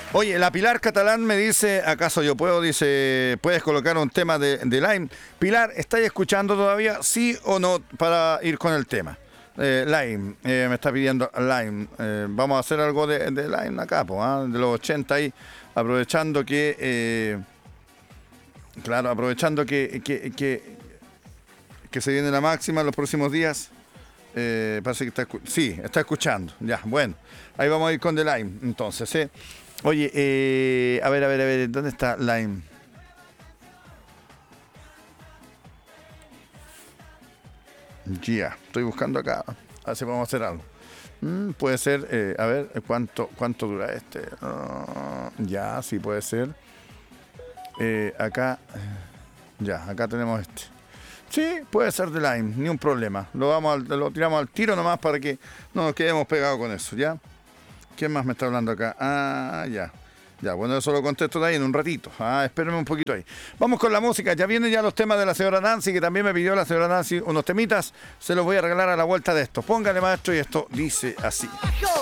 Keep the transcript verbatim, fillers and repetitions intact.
Oye, la Pilar Catalán me dice, ¿acaso yo puedo? Dice, ¿puedes colocar un tema de, de Lime? Pilar, ¿estáis escuchando todavía? ¿Sí o no? Para ir con el tema. Eh, Lime, eh, me está pidiendo Lime. Eh, vamos a hacer algo de, de Lime acá, po, ¿eh? De los ochenta ahí, aprovechando que... Eh, claro, aprovechando que, que, que, que se viene la máxima en los próximos días. Eh, parece que está, sí, está escuchando. Ya, bueno, ahí vamos a ir con The Lime, entonces, ¿eh? Oye, eh, a ver, a ver, a ver, ¿dónde está Lime? Ya, yeah, estoy buscando acá. A ver si podemos hacer algo. Mm, puede ser, eh, a ver, ¿cuánto, cuánto dura este? Uh, ya, sí puede ser. Eh, acá, ya, acá tenemos este. Sí, puede ser de Lime, ni un problema. Lo vamos al, lo tiramos al tiro nomás para que no nos quedemos pegados con eso, ¿ya? ¿Quién más me está hablando acá? Ah, ya. Ya, bueno, eso lo contesto de ahí en un ratito. Ah, espérenme un poquito ahí. Vamos con la música. Ya vienen ya los temas de la señora Nancy, que también me pidió la señora Nancy unos temitas. Se los voy a regalar a la vuelta de esto. Póngale, maestro, y esto dice así.